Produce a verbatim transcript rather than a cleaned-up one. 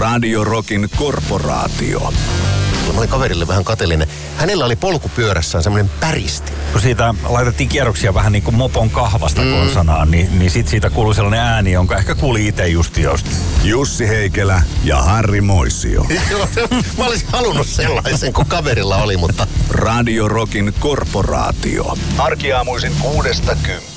Radio Rockin korporaatio. Mä olin kaverille vähän kateellinen. Hänellä oli polkupyörässään semmoinen päristi. Kun siitä laitettiin kierroksia vähän niin kuin mopon kahvasta mm. konsanaan, niin, niin sit siitä kuului sellainen ääni, jonka ehkä kuuli itse just josta. Jussi Heikelä ja Harri Moisio. Mä olisin halunnut sellaisen, kun kaverilla oli, mutta... Radio Rockin korporaatio. Arkiaamuisin kuudesta kymppiin.